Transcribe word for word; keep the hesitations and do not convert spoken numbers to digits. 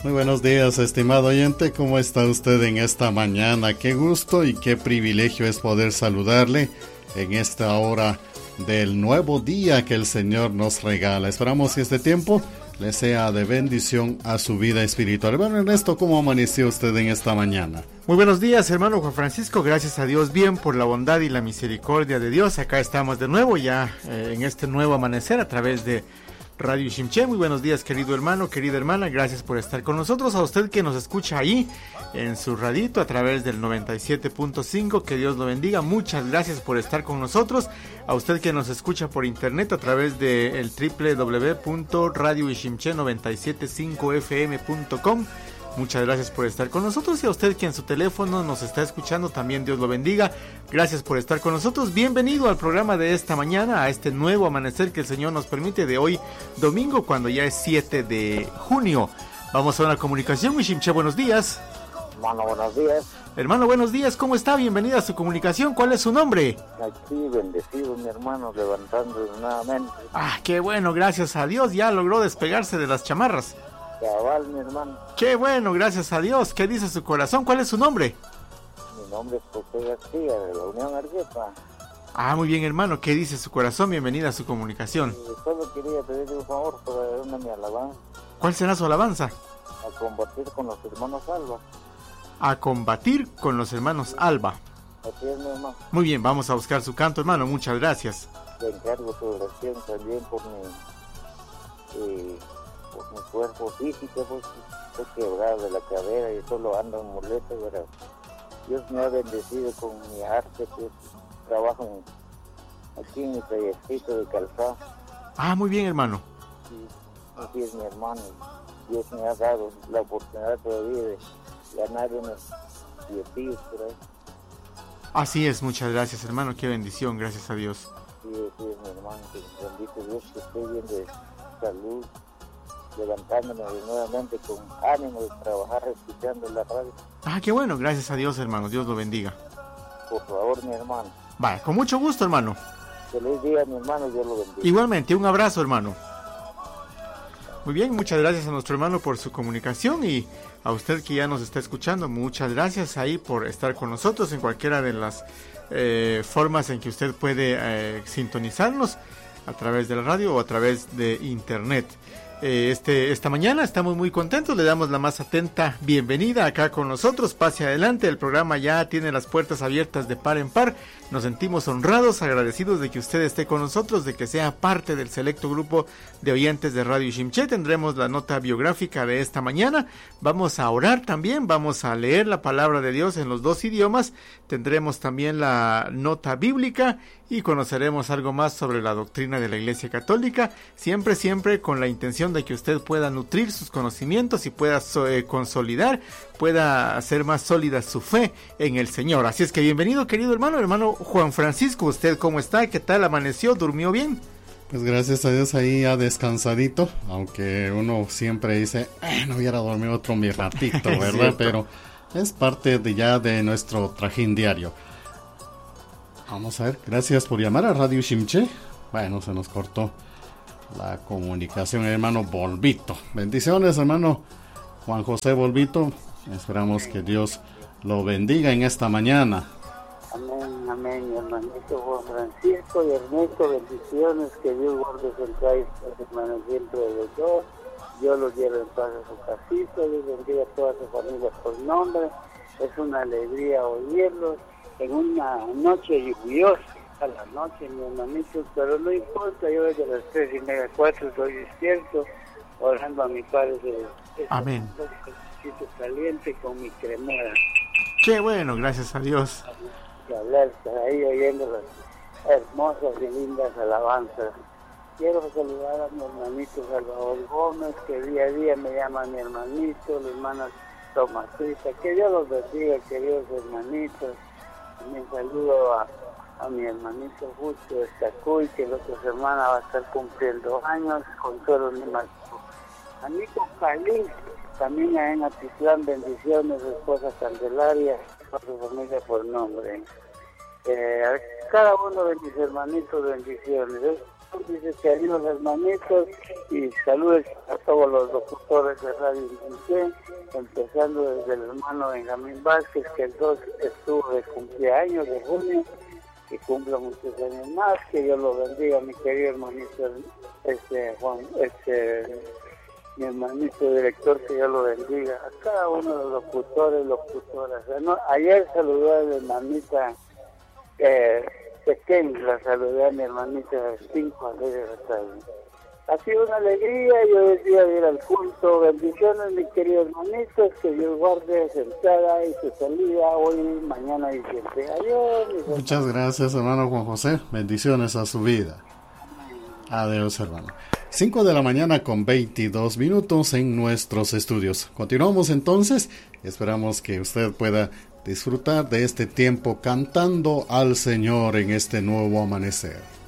Muy buenos días, estimado oyente, ¿cómo está usted en esta mañana? Qué gusto y qué privilegio es poder saludarle en esta hora del nuevo día que el Señor nos regala. Esperamos que este tiempo le sea de bendición a su vida espiritual. Hermano Ernesto, ¿cómo amaneció usted en esta mañana? Muy buenos días, hermano Juan Francisco, gracias a Dios bien por la bondad y la misericordia de Dios. Acá estamos de nuevo ya eh, en este nuevo amanecer a través de Radio Shimché. Muy buenos días, querido hermano, querida hermana, gracias por estar con nosotros. A usted que nos escucha ahí en su radito a través del noventa y siete punto cinco, que Dios lo bendiga, muchas gracias por estar con nosotros. A usted que nos escucha por internet a través del doble u doble u doble u punto radio shimché noventa y siete punto cinco f m punto com, muchas gracias por estar con nosotros. Y a usted que en su teléfono nos está escuchando, también Dios lo bendiga. Gracias por estar con nosotros. Bienvenido al programa de esta mañana, a este nuevo amanecer que el Señor nos permite de hoy domingo, cuando ya es siete de junio. Vamos a una comunicación. Wishimche, buenos días. Hermano, buenos días. Hermano, buenos días. ¿Cómo está? Bienvenida a su comunicación. ¿Cuál es su nombre? Aquí, bendecido, mi hermano, levantando nuevamente. Ah, qué bueno, gracias a Dios. Ya logró despegarse de las chamarras. Cabal, mi hermano. Qué bueno, gracias a Dios. ¿Qué dice su corazón? ¿Cuál es su nombre? Mi nombre es José García, de la Unión Argueta. Ah, muy bien, hermano. ¿Qué dice su corazón? Bienvenida a su comunicación. Y solo quería pedirle un favor para una mi alabanza. ¿Cuál será su alabanza? A combatir con los hermanos Alba. A combatir con los hermanos Alba. Así es, mi hermano. Muy bien, vamos a buscar su canto, hermano. Muchas gracias. Le encargo tu oración también por mi... Eh, por mi cuerpo físico, pues estoy quebrado de la cadera y solo ando en muletas, pero Dios me ha bendecido con mi arte, pues trabajo en, aquí en mi tallercito de calzado. Ah, muy bien, hermano. Sí, así es, mi hermano. Dios me ha dado la oportunidad todavía de ganar unos dietillos por ahí. Así es, muchas gracias, hermano. Qué bendición, gracias a Dios. Sí, así es, mi hermano. Que bendito Dios, que estoy bien de salud, levantándome nuevamente con ánimo de trabajar escuchando la radio. Ah, qué bueno, gracias a Dios, hermano. Dios lo bendiga. Por favor, mi hermano. Vale, con mucho gusto, hermano. Feliz día, mi hermano, Dios lo bendiga. Igualmente, un abrazo, hermano. Muy bien, muchas gracias a nuestro hermano por su comunicación, y a usted que ya nos está escuchando, muchas gracias ahí por estar con nosotros en cualquiera de las eh, formas en que usted puede eh, sintonizarnos, a través de la radio o a través de internet. Eh, este, esta mañana estamos muy contentos, le damos la más atenta bienvenida acá con nosotros. Pase adelante, el programa ya tiene las puertas abiertas de par en par. Nos sentimos honrados, agradecidos de que usted esté con nosotros, de que sea parte del selecto grupo de oyentes de Radio Shimché. Tendremos la nota biográfica de esta mañana, vamos a orar también, vamos a leer la palabra de Dios en los dos idiomas, tendremos también la nota bíblica y conoceremos algo más sobre la doctrina de la Iglesia Católica, siempre, siempre con la intención de que usted pueda nutrir sus conocimientos y pueda eh, consolidar, pueda hacer más sólida su fe en el Señor. Así es que bienvenido, querido hermano, hermano Juan Francisco. ¿Usted cómo está? ¿Qué tal? ¿Amaneció? ¿Durmió bien? Pues gracias a Dios ahí ya descansadito, aunque uno siempre dice, eh, no hubiera dormido otro mi ratito, ¿verdad? Pero es parte de ya de nuestro trajín diario. Vamos a ver, gracias por llamar a Radio Shimché. Bueno, se nos cortó la comunicación, hermano Volvito. Bendiciones, hermano Juan José Volvito. Esperamos que Dios lo bendiga en esta mañana. Amén, amén, hermanito Juan Francisco y Ernesto, bendiciones, que Dios guarde central esta semana siempre de los dos. Dios los lleve en paz a su casita, Dios bendiga a toda su familia por nombre. Es una alegría oírlos en una noche lluviosa, a la noche, mi hermanito, pero no importa, yo desde las tres y media, cuatro estoy despierto, orando a mi Padre de amén. Caliente con mi cremera. Qué bueno, gracias a Dios. Y hablar, estar ahí oyendo las hermosas y lindas alabanzas. Quiero saludar a mi hermanito Salvador Gómez, que día a día me llama mi hermanito, la hermana Tomasita. Que Dios los bendiga, queridos hermanitos. También saludo a, a mi hermanito Justo Estacuy, que la otra semana va a estar cumpliendo años, con todos los demás. A Nico Calí, también en Atitlán, bendiciones, su esposa Candelaria, a su familia por nombre. Eh, a cada uno de mis hermanitos, bendiciones. Dice queridos hermanitos, y saludos a todos los locutores de radio inicié, empezando desde el hermano Benjamín Vázquez, que el dos estuvo de cumpleaños de junio, que cumpla muchos años más, que Dios lo bendiga, mi querido hermanito, este Juan, este, mi hermanito director, que Dios lo bendiga, a cada uno de los locutores, locutoras. No, ayer saludé a la hermanita eh, pequeña, la saludé a mi hermanita de cinco alegres años. Ha sido una alegría, yo decía de ir al culto. Bendiciones, mis queridos hermanitos, que Dios guarde su entrada y su salida hoy, mañana y siempre. Adiós. Muchas gracias, hermano Juan José. Bendiciones a su vida. Adiós, hermano. cinco de la mañana con veintidós minutos en nuestros estudios. Continuamos entonces. Esperamos que usted pueda disfrutar de este tiempo cantando al Señor en este nuevo amanecer.